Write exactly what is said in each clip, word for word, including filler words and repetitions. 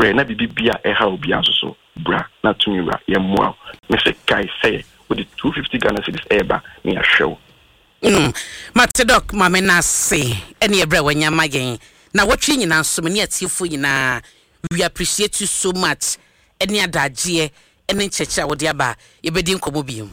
frɛ na bibia e ha obi anso so bra na tumira ye moa me se kai say with the two hundred fifty Ghana cedis eba me ahwew mm matedok mame na se ene ebra wanya magen na wotwe nyina so me ne atiefo nyina we appreciate you so much ene adagye ene ncheche a wode aba yebedi nkobo biom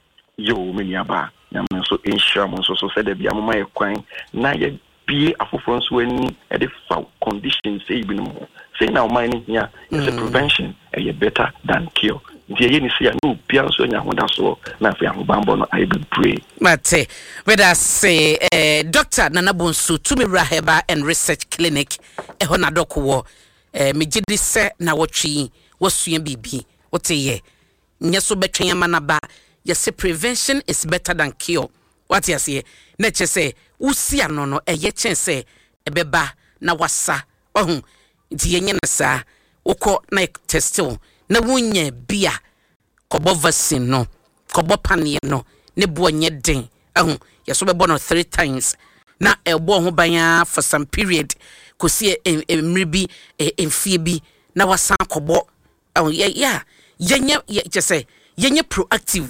yo me ni aba na me so insure mo so so said e bia mama ye kwan na ye bie afoforo so ani e de fa conditions say bi no say now mining here is a prevention e better than cure. The yen is here no pianso nya honda so na fa ahobambo no I be pray. Mate, whether say eh Doctor Nana Bonsu Tumira Heba and Research Clinic e ho na dokwo eh megidi se na wotwi wosua bibi wote ye nya so betwen manaba ye say prevention is better than cure. What you say na che say usia no no e ye chen say e beba na wasa ohun nti yenye na sa ukọ na testil na wunye bia kobo vaccine no kobo panie no ne bo nye den ahun yeso be bo no three times na ebo ho banya for some period kosi emri bi emfie bi na wasan kobo ahun ya yenye je say yenye proactive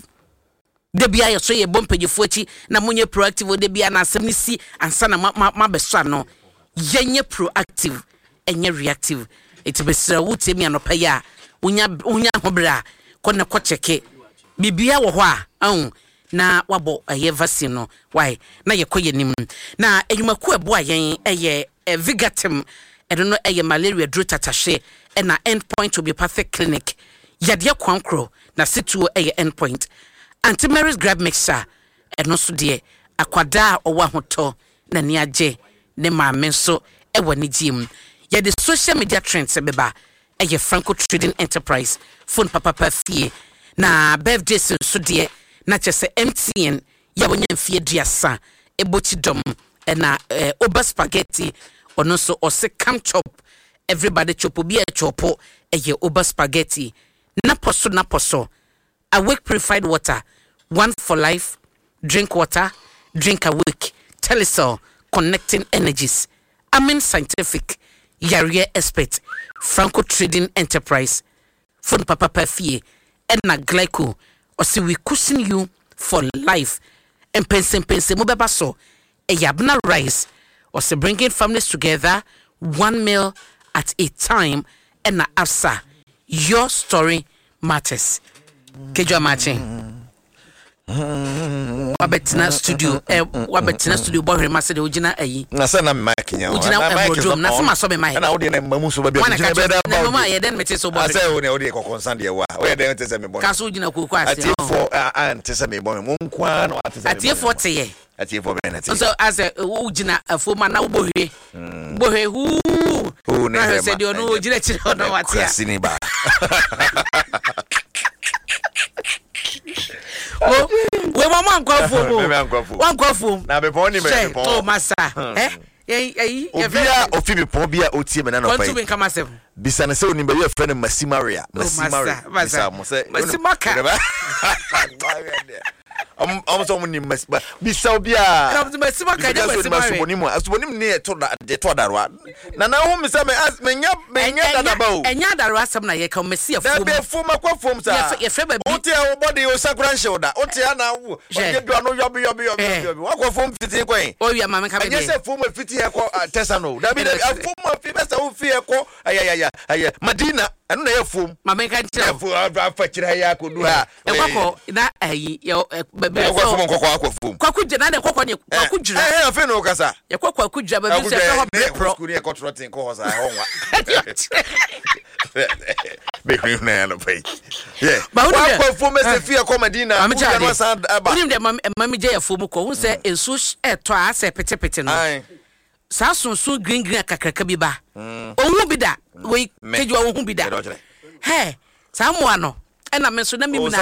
de bia yeso ye bompagefo achi na munye proactive de bia na asem ni si ansa na ma beso no yenye proactive enye reactive it be sra wutemi anopa ya unya unya hobra kona ko cheke bibia wo ho a ahun na wabo aye vaccine no why na ye koye nim na enyumaku ebo ayen eye Vigatim eno no eye malaria dro tatashe na endpoint homeopathic clinic yade kwankro na situo eye endpoint anti-Mary's grab mixer eno so de akwada owa hoto na ni age ne maame so ewo ni jim ya the social media trends beba eye Franco Trading Enterprise phone papa pa fie na birthday so de na chese M T N ya wonya mfie duasa ebochi dom na oba spaghetti ono so ose come chop everybody chop obi e chopo eye oba spaghetti na poso na poso awake purified water one for life drink water drink awake Telecel connecting energies Amen Scientific Yaria expert Franco Trading Enterprise phone papa pafie na glyco or see we cushion you for life and pense pense mo beba so e yabna rice or say bringing families together one meal at a time and na afsa your story matters kejo matching wabetina studio eh wabetina studio bohre masede ojina ayi na se na mic nya ojina ebrodrom na se maso be mic na odi na mamu so ba bi ojina be da ba na mama ye den mete so bohre ase odi odi ko concern de wa o ye den tese me bohre kaso ojina koku ase ati for an tese me bohre mo nkwa na ati ati for te ye ati for be na te so ase ojina afoma na bohre bohre hu hu na se de ono ojina chire ono watia sini ba oh we mama nkwafu me nkwafu wan kwafu na be pon ni me pon oh masa eh eh eh obia ofibi pon bia otie me na no pai kontu ben kama seven bisa na se oni be ye friend Masimaria Masimaria bisa mo se Masimaka am am so mo ni Masiba bisa obia na Masimaka de Masimaria asubonimu asubonimu ne to da de to darwa na na ho me se me menya menya da ba o enya darwa asem na ye ka mesi afu da be fu makwa fom sa ye fe ba bi ote o body o sakura shoulder ote na wo ye do no yobi yobi yobi wakwa fom fiti kwen o wi amame ka be enya se fom fiti e ko tesano da bi fom fi be se wo fi e ko ayaya aya Madina anu na ye fom mame ka tira fo afa kira ya ko du ha e kwako na ayi bebe so kwako fom kwako akwa fom kwako jina na kwako ne kwako jira eh afa no kasa ye kwako kwako jira bebe se fa be pro ku ni e ko trotin ko ho sa honwa be ku na ya no pai yeah kwako fom se fi e ko Madina ku na no sa aba unim de mame je ye fom ko hu se ensu eto a se pete pete no sa sunsun green green akakraka bi ba ohun bi da we keju ohun bi da he sa mo ano e na me so na mi na